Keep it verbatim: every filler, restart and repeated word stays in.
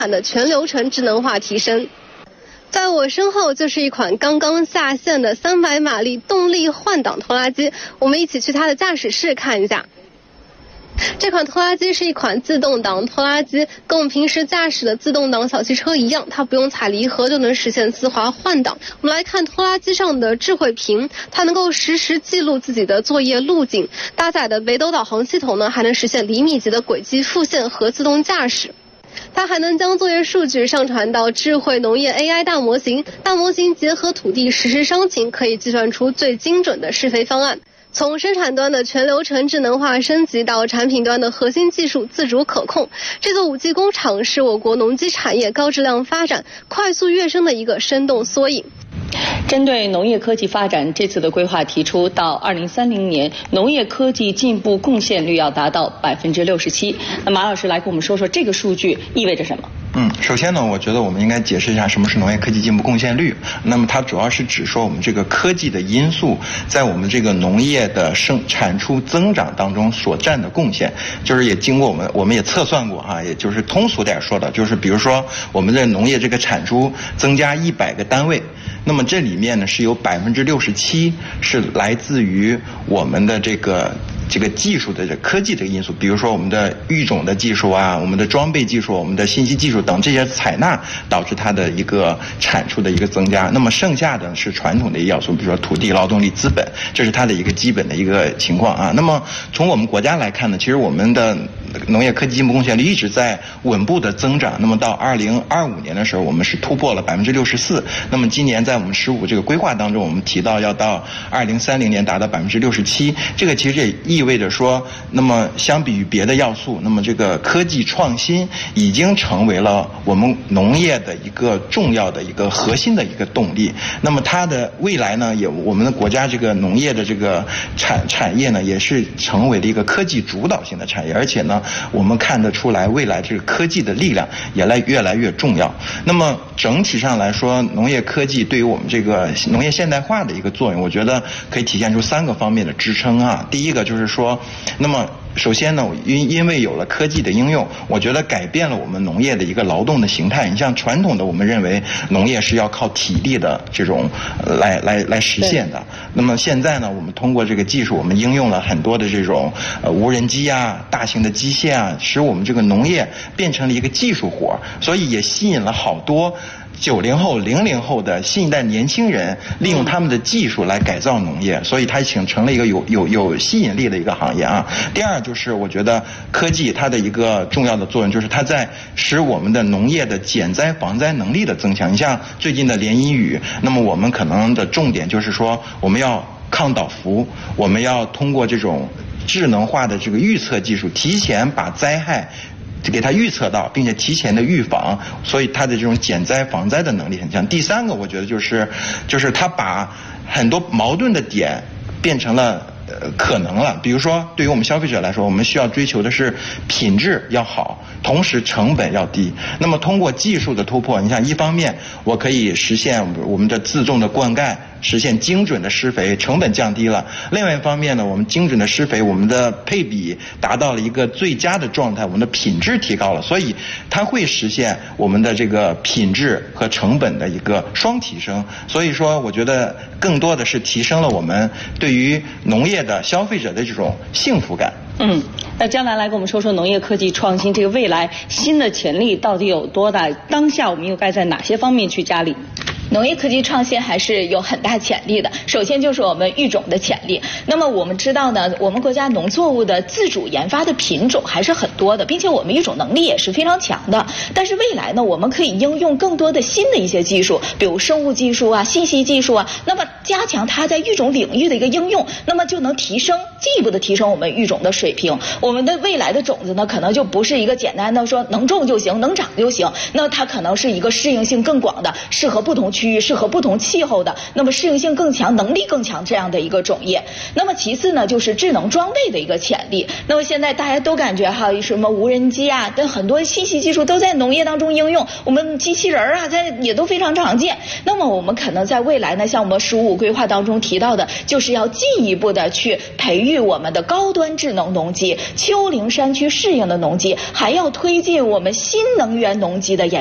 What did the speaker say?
的全流程智能化提升。在我身后就是一款刚刚下线的三百马力动力换挡拖拉机，我们一起去它的驾驶室看一下。这款拖拉机是一款自动挡拖拉机，跟我们平时驾驶的自动挡小汽车一样，它不用踩离合就能实现丝滑换挡。我们来看拖拉机上的智慧屏，它能够实时记录自己的作业路径，搭载的北斗导航系统呢，还能实现厘米级的轨迹复现和自动驾驶。它还能将作业数据上传到智慧农业 A I 大模型，大模型结合土地实时商情，可以计算出最精准的施肥方案。从生产端的全流程智能化升级到产品端的核心技术自主可控，这座五 G 工厂是我国农机产业高质量发展、快速跃升的一个生动缩影。 针对农业科技发展，这次的规划提出，到二零三零年，农业科技进步贡献率要达到百分之六十七。那马老师来跟我们说说这个数据意味着什么？ 嗯，首先呢，我觉得我们应该解释一下什么是农业科技进步贡献率。那么它主要是指说我们这个科技的因素在我们这个农业的生产出增长当中所占的贡献，就是也经过我们我们也测算过哈，也就是通俗点说的，就是比如说我们的农业这个产出增加一百个单位。那么这里面呢是有百分之六十七是来自于我们的这个这个技术的这科技这个因素，比如说我们的育种的技术啊，我们的装备技术，我们的信息技术等这些采纳导致它的一个产出的一个增加。那么剩下的是传统的要素，比如说土地、劳动力、资本，这是它的一个基本的一个情况啊。那么从我们国家来看呢，其实我们的农业科技进步贡献率一直在稳步的增长。那么到二零二五年的时候，我们是突破了百分之六十四。那么今年在我们十五这个规划当中，我们提到要到二零三零年达到百分之六十七。这个其实也意味着说，那么相比于别的要素，那么这个科技创新已经成为了我们农业的一个重要的一个核心的一个动力。那么它的未来呢，也我们的国家这个农业的这个产产业呢，也是成为了一个科技主导性的产业，而且呢，我们看得出来未来这个科技的力量也来越来越重要。那么整体上来说，农业科技对于我们这个农业现代化的一个作用，我觉得可以体现出三个方面的支撑啊。第一个就是说，那么首先呢，因因为有了科技的应用，我觉得改变了我们农业的一个劳动的形态。你像传统的，我们认为农业是要靠体力的这种来来来实现的。那么现在呢，我们通过这个技术，我们应用了很多的这种呃无人机啊、大型的机械啊，使我们这个农业变成了一个技术活，所以也吸引了好多九零后、零零后的新一代年轻人利用他们的技术来改造农业，所以它形成了一个有有有吸引力的一个行业啊。第二就是我觉得科技它的一个重要的作用，就是它在使我们的农业的减灾防灾能力的增强。你像最近的连阴雨，那么我们可能的重点就是说，我们要抗倒伏，我们要通过这种智能化的这个预测技术，提前把灾害给它预测到，并且提前的预防，所以它的这种减灾防灾的能力很强。第三个，我觉得就是就是它把很多矛盾的点变成了呃可能了。比如说，对于我们消费者来说，我们需要追求的是品质要好，同时成本要低。那么通过技术的突破，你像一方面我可以实现我们的自动的灌溉，实现精准的施肥，成本降低了。另外一方面呢，我们精准的施肥，我们的配比达到了一个最佳的状态，我们的品质提高了，所以它会实现我们的这个品质和成本的一个双提升。所以说，我觉得更多的是提升了我们对于农业的消费者的这种幸福感。 嗯，那将来来跟我们说说农业科技创新这个未来新的潜力到底有多大？当下我们又该在哪些方面去加力？ 农业科技创新还是有很大潜力的。首先就是我们育种的潜力。那么我们知道呢，我们国家农作物的自主研发的品种还是很多的，并且我们育种能力也是非常强的。但是未来呢，我们可以应用更多的新的一些技术，比如生物技术啊、信息技术啊，那么加强它在育种领域的一个应用，那么就能提升进一步的提升我们育种的水平。我们的未来的种子呢，可能就不是一个简单的说能种就行、能长就行，那它可能是一个适应性更广的，适合不同区区域、适合不同气候的，那么适应性更强、能力更强这样的一个种业。那么其次呢，就是智能装备的一个潜力。那么现在大家都感觉哈，什么无人机啊，但很多信息技术都在农业当中应用，我们机器人啊，在也都非常常见。那么我们可能在未来呢，像我们“十五五”规划当中提到的，就是要进一步的去培育我们的高端智能农机、丘陵山区适应的农机，还要推进我们新能源农机的研